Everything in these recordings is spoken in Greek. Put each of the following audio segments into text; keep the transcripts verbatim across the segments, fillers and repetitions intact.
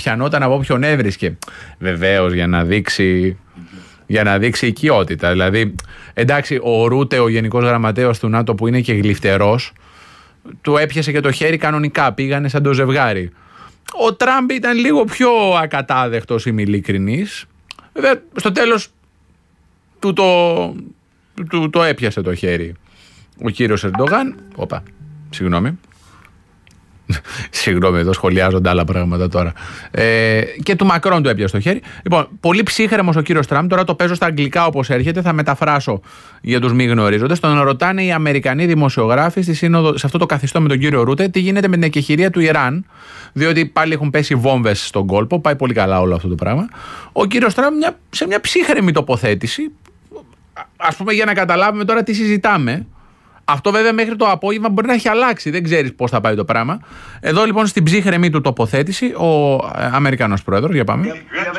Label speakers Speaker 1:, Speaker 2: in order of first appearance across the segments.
Speaker 1: πιανόταν από όποιον έβρισκε. Βεβαίως για να δείξει, για να δείξει οικειότητα. Δηλαδή, εντάξει, ο Ρούτε, ο γενικός γραμματέας του ΝΑΤΟ, που είναι και γλυφτερός, του έπιασε και το χέρι κανονικά, πήγανε σαν το ζευγάρι. Ο Τραμπ ήταν λίγο πιο ακατάδεκτος, είμαι ειλικρινής. Βέβαια, στο τέλος του το, του το έπιασε το χέρι ο κύριος Ερντογάν. Όπα, συγγνώμη. Συγγνώμη, εδώ σχολιάζονται άλλα πράγματα τώρα. Ε, και του Μακρόν του έπιασε το χέρι. Λοιπόν, πολύ ψύχρεμος ο κύριος Τραμπ. Τώρα το παίζω στα αγγλικά όπως έρχεται. Θα μεταφράσω για τους μη γνωρίζοντες. Τον ρωτάνε οι Αμερικανοί δημοσιογράφοι στη σύνοδο, σε αυτό το καθιστό με τον κύριο Ρούτε, τι γίνεται με την εκεχηρία του Ιράν. Διότι πάλι έχουν πέσει βόμβες στον κόλπο. Πάει πολύ καλά όλο αυτό το πράγμα. Ο κύριος Τραμπ μια, σε μια ψύχρεμη τοποθέτηση. Ας πούμε, για να καταλάβουμε τώρα τι συζητάμε. Αυτό βέβαια μέχρι το απόγευμα μπορεί να έχει αλλάξει. Δεν ξέρεις πώς θα πάει το πράγμα. Εδώ λοιπόν στην ψύχρεμή του τοποθέτηση ο ε, Αμερικανός πρόεδρος. Για πάμε.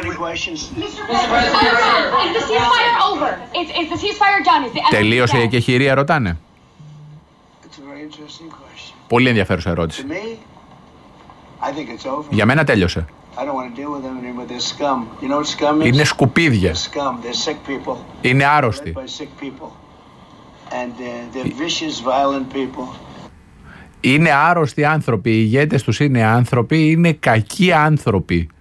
Speaker 1: Τελείωσε η εκεχηρία, ρωτάνε. Πολύ ενδιαφέρουσα ερώτηση. Για μένα τέλειωσε. Είναι σκουπίδια. Είναι άρρωστοι. Είναι άρρωστοι άνθρωποι. Οι ηγέτες τους είναι άνθρωποι. Είναι κακοί άνθρωποι.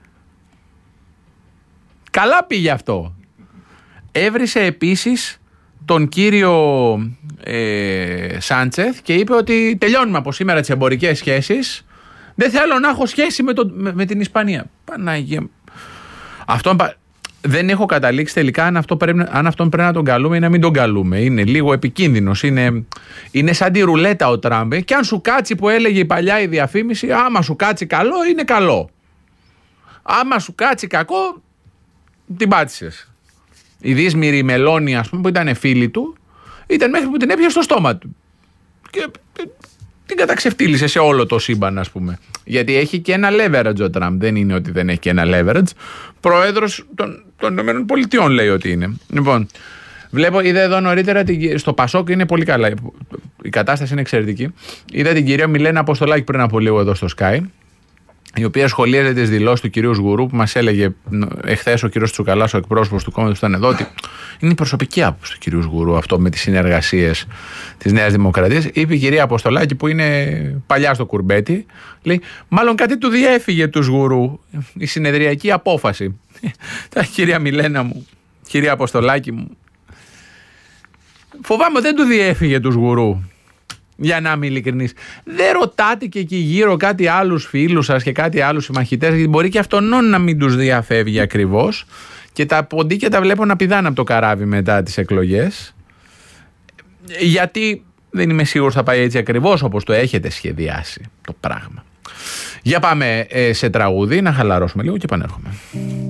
Speaker 1: Καλά πήγε αυτό. Έβρισε επίσης τον κύριο ε, Σάντσεθ και είπε ότι τελειώνουμε από σήμερα τις εμπορικές σχέσεις. Δεν θέλω να έχω σχέση με, το, με, με την Ισπανία. Παναγία. Αυτό δεν έχω καταλήξει τελικά αν, αυτό πρέπει, αν αυτόν πρέπει να τον καλούμε ή να μην τον καλούμε. Είναι λίγο επικίνδυνος. Είναι, είναι σαν τη ρουλέτα ο Τραμπ. Και αν σου κάτσει, που έλεγε η παλιά η διαφήμιση, άμα σου κάτσει καλό, είναι καλό. Άμα σου κάτσει κακό, την πάτησες. Η δύσμηρη Μελώνη, ας πούμε, που ήταν φίλη του, ήταν μέχρι που την έπιασε στο στόμα του. Και την καταξευτήλισε σε όλο το σύμπαν, ας πούμε. Γιατί έχει και ένα leverage ο Τραμπ. Δεν είναι ότι δεν έχει και ένα leverage. Πρόεδρος των, των ΗΠΑ λέει ότι είναι. Λοιπόν, βλέπω, είδα εδώ νωρίτερα στο Πασόκ, είναι πολύ καλά. Η κατάσταση είναι εξαιρετική. Είδα την κυρία Μιλένα Αποστολάκη πριν από λίγο εδώ στο Sky, η οποία σχολίαζε τις δηλώσεις του κυρίου Σγουρού, που μας έλεγε εχθές ο κύριος Τσουκαλάς, ο εκπρόσωπος του κόμματος, ήταν εδώ, ότι είναι η προσωπική άποψη του κυρίου Σγουρού αυτό με τις συνεργασίες της Νέας Δημοκρατίας. Είπε η κυρία Αποστολάκη, που είναι παλιά στο κουρμπέτι, λέει, μάλλον κάτι του διέφυγε του Σγουρού, η συνεδριακή απόφαση. Τα κυρία Μιλένα μου, κυρία Αποστολάκη μου, φοβάμαι δεν του διέφυγε του Σγουρού. Για να είμαι ειλικρινής. Δεν ρωτάτε και εκεί γύρω κάτι άλλους φίλους σας και κάτι άλλους συμμαχητές, γιατί μπορεί και αυτόν να μην τους διαφεύγει ακριβώς. Και τα ποντίκια τα βλέπω να πηδάνε από το καράβι μετά τις εκλογές. Γιατί δεν είμαι σίγουρος θα πάει έτσι ακριβώς όπως το έχετε σχεδιάσει το πράγμα. Για πάμε ε, σε τραγούδι, να χαλαρώσουμε λίγο και επανέρχομαι.